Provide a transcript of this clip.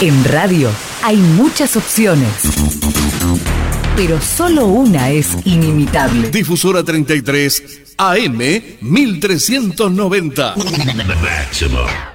En radio hay muchas opciones, pero solo una es inimitable. Difusora 33 AM 1390. Máximo.